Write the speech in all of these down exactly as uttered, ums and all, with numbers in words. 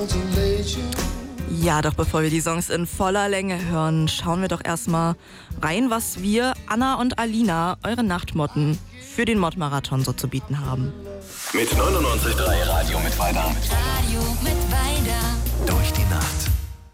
Ja, doch bevor wir die Songs in voller Länge hören, schauen wir doch erstmal rein, was wir, Anna und Alina, eure Nachtmotten für den Mod-Marathon so zu bieten haben. Mit neunundneunzig Komma drei Radio Mittweida. Radio Mittweida. Durch die Nacht.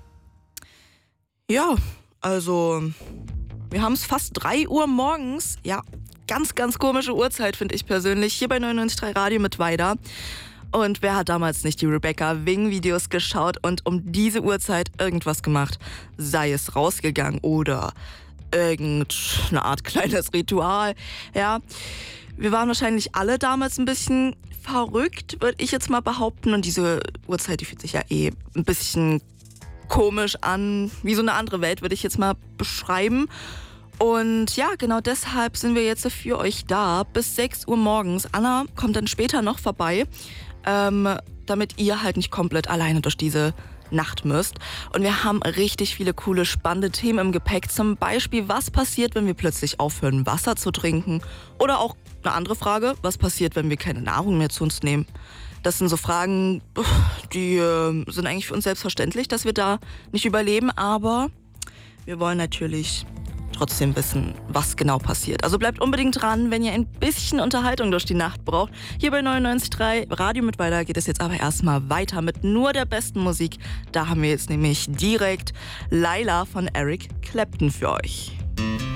Ja, also wir haben es fast drei Uhr morgens. Ja, ganz, ganz komische Uhrzeit, finde ich persönlich, hier bei neunundneunzig Komma drei Radio Mittweida. Und wer hat damals nicht die Rebecca Wing-Videos geschaut und um diese Uhrzeit irgendwas gemacht? Sei es rausgegangen oder irgendeine Art kleines Ritual. Ja, wir waren wahrscheinlich alle damals ein bisschen verrückt, würde ich jetzt mal behaupten. Und diese Uhrzeit, die fühlt sich ja eh ein bisschen komisch an, wie so eine andere Welt, würde ich jetzt mal beschreiben. Und ja, genau deshalb sind wir jetzt für euch da bis sechs Uhr morgens. Anna kommt dann später noch vorbei, ähm, damit ihr halt nicht komplett alleine durch diese Nacht müsst. Und wir haben richtig viele coole, spannende Themen im Gepäck. Zum Beispiel, was passiert, wenn wir plötzlich aufhören, Wasser zu trinken? Oder auch eine andere Frage, was passiert, wenn wir keine Nahrung mehr zu uns nehmen? Das sind so Fragen, die äh, sind eigentlich für uns selbstverständlich, dass wir da nicht überleben. Aber wir wollen natürlich trotzdem wissen, was genau passiert. Also bleibt unbedingt dran, wenn ihr ein bisschen Unterhaltung durch die Nacht braucht. Hier bei neunundneunzig Komma drei Radio Mittweida geht es jetzt aber erstmal weiter mit nur der besten Musik. Da haben wir jetzt nämlich direkt Laila von Eric Clapton für euch.